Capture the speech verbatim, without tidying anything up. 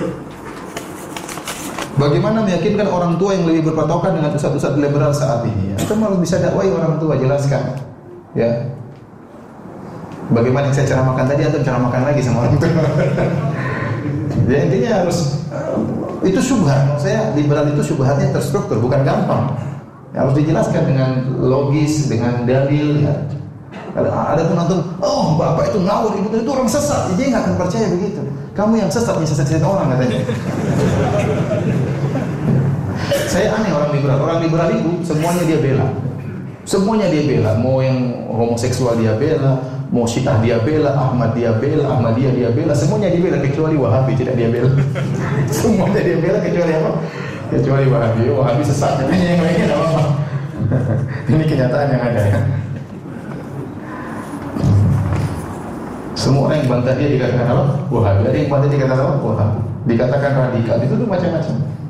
Bagaimana meyakinkan orang tua yang lebih berpatokan dengan ustaz-ustaz liberal saat ini? Itu harus bisa dakwai orang tua, jelaskan. Ya. Bagaimana yang saya ceramahkan tadi atau ceramahkan lagi sama orang tua? Ya intinya harus itu syubhat. Menurut saya liberal itu syubhatnya terstruktur, bukan gampang. Ya, harus dijelaskan dengan logis, dengan dalil. Ya. Kalau ada pun nonton, oh bapak itu ngawur, ibu itu orang sesat, dia nggak akan percaya begitu. Kamu yang sesat, yang sesat-sesat orang katanya. Saya aneh orang liberal. Orang liberal itu semuanya dia bela, semuanya dia bela. Mau yang homoseksual dia bela, mau Syiah dia bela, Ahmad dia bela, Ahmadiyah dia bela, semuanya dia bela kecuali Wahabi tidak dia bela. Semuanya dia bela kecuali apa? Kecuali Wahabi. Wahabi sesat, ini yang lainnya tidak apa-apa. Ini kenyataan yang ada ya. Semua orang yang bantah dia dikatakan apa? Wahabi. Ada yang bantah dia dikatakan apa? Wahabi. Dikatakan radikal, itu tuh macam-macam.